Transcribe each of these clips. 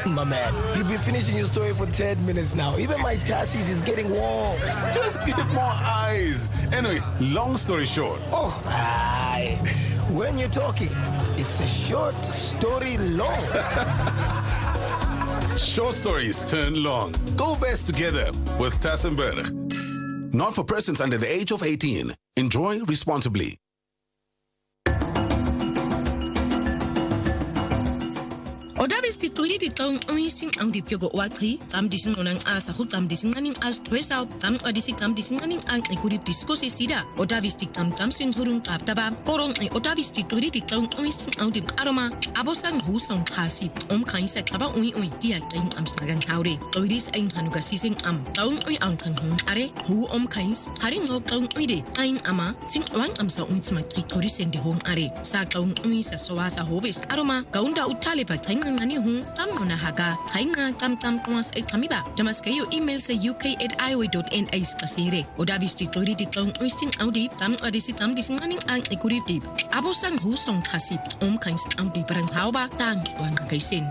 My man, you've been finishing your story for 10 minutes now. Even my tassis is getting warm. Just give it more eyes. Anyways, long story short. Oh, aye. When you're talking, it's a short story long. Short stories turn long. Go best together with Tassenberg. Not for persons under the age of 18. Enjoy responsibly. Odavisti tuiri tong uising ang dipyogo watri tam dising onang asa hu tam dising aning as twesa tam adisi tam dising aning ang ikurip diskosi sida odavisti tam sing hurung kaptaba korong ai odavisti tuiri tong uising ang dip aroma abosang husang khasi kaisa kaba ui dia kain am snagan haure tuiris aing hanuga sising am tong ui ang kan hung are hu kais haring ngok tong ui de aing ama sing wang am sa tsma kikori sendi hong are sa tong ui sa soasa hobes aroma kaunda utale pa ngani hu tam na haga thainga tam tuas ai thamiba jamas kayo email sa uk@iowa.na kasire odavisti tori di tong uising audi tam adisi tam disingani ang ikurip dip abosang husong khasip kains audi parang hauba tang wan kaisin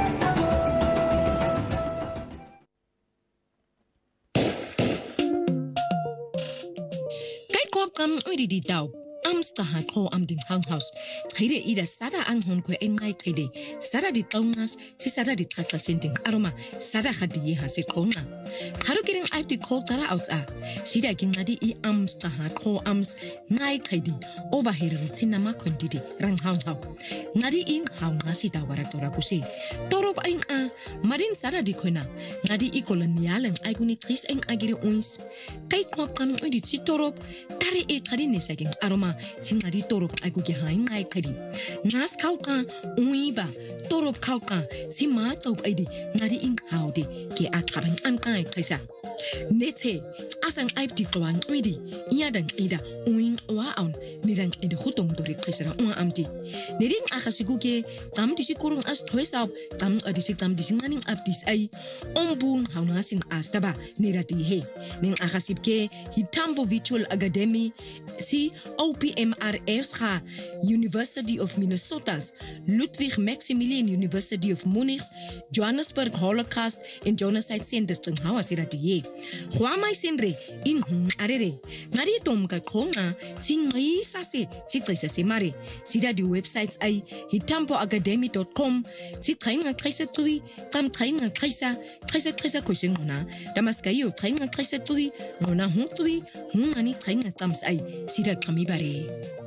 kai kop kam uri di daw Amstaha ko am ding hang house. Kire ida sada ang hon ko engai kide. Sada di taunas, si sada di tata sending aroma. Sada hadi ha si kona. Karo kiring aip di ko tara outs a. Sida gingadi I amstaha ko ams ngai kide. Over here rutina ma kontidi rang hang hau. Ngadi ing hau ngasi dawara tora kusi. Torop aing a marin sada di kona. Ngadi I kolonial ang aiguni tris ang agire uins. Kai kop kam udi si torop tare e kadine saging aroma. Singari torop agugi haing ai kadi nas kauka uiba torop kauka si ma top aidi ngari ing haude ke akabang an kai kaisa nete asang aip di kwang uidi iadang ida uing wa on nirang ida hutong dori kaisara amti niring akasiguge tam disikurung as twesap tam adisik tam disinganing aptis ai ombung haunasing astaba nirati he ning akasipke hitambo virtual academy si OPMRS ha University of Minnesota's Ludwig Maximilian University of Munich's Johannesburg Holocaust and Genocide Centers teng hawa sirati Huamai sinre in hung arere ngari tom ka konga singai sase sitrisa simare sida di websites ai hitampoacademy.com si trainga traisa tui tam trainga traisa question na damaskayo trainga traisa tui ngona hu tui hungani trainga tams ai sida kamibare